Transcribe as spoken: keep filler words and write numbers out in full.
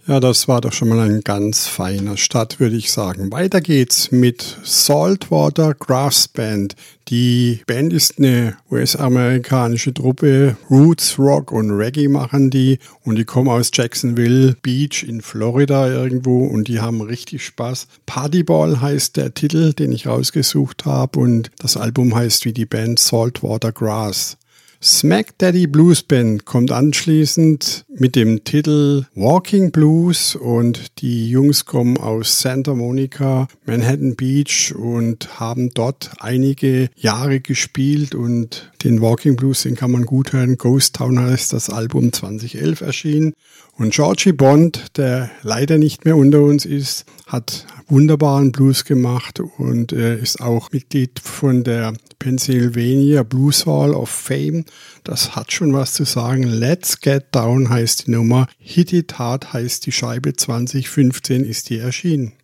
Ja, das war doch schon mal ein ganz feiner Start, würde ich sagen. Weiter geht's mit Saltwater Grass Band. Die Band ist eine U S-amerikanische Truppe. Roots, Rock und Reggae machen die. Und die kommen aus Jacksonville Beach in Florida irgendwo. Und die haben richtig Spaß. Partyball heißt der Titel, den ich rausgesucht habe. Und das Album heißt wie die Band Saltwater Grass. Smack Daddy Blues Band kommt anschließend mit dem Titel Walking Blues und die Jungs kommen aus Santa Monica, Manhattan Beach und haben dort einige Jahre gespielt und den Walking Blues, den kann man gut hören. Ghost Town heißt das Album zwanzig elf erschienen. Und Georgie Bond, der leider nicht mehr unter uns ist, hat wunderbaren Blues gemacht und äh, ist auch Mitglied von der Pennsylvania Blues Hall of Fame. Das hat schon was zu sagen. Let's Get Down heißt die Nummer. Hit It Hard heißt die Scheibe. zwanzig fünfzehn ist die erschienen.